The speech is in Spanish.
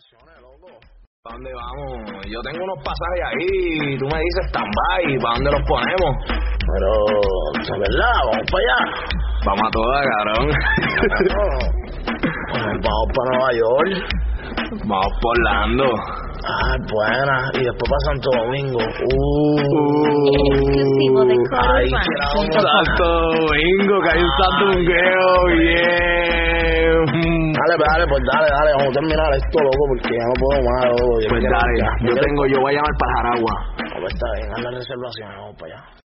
¿Para dónde vamos? Yo tengo unos pasajes ahí, tú me dices stand-by, ¿para dónde los ponemos? Pero, ¿de verdad? ¿Vamos para allá? Vamos a todas, cabrón. Vamos para Nueva York. Vamos por Orlando. Buena. Y después para Santo Domingo. Exclusivo de Ay, Santo Domingo, que hay un sandungueo bien. Dale, vamos a terminar esto, loco, porque ya no puedo más, loco. Pues dale, yo voy a llamar para Jaragua. Pues está bien, anda en reservación, vamos para allá.